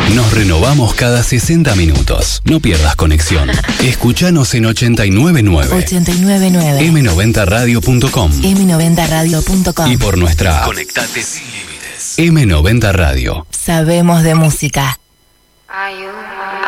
Nos renovamos cada 60 minutos. No pierdas conexión. Escuchanos en 899. 899. M90radio.com. M90radio.com. Y por nuestra Conectate sin límites. M90 Radio. Sabemos de música.